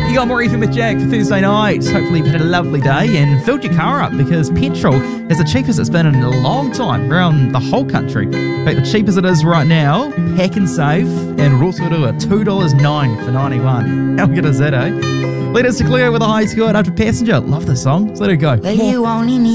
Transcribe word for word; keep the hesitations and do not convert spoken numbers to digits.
You got more Ethan with Jack for Thursday night. Hopefully you've had a lovely day and filled your car up because petrol is the cheapest it's been in a long time around the whole country. In fact, the cheapest it is right now, Pack and Save and Rotorua, two dollars nine for ninety-one. How good is that, eh? Lead us to Cleo with a high score and after Passenger. Love this song. So let it go. Well, you only need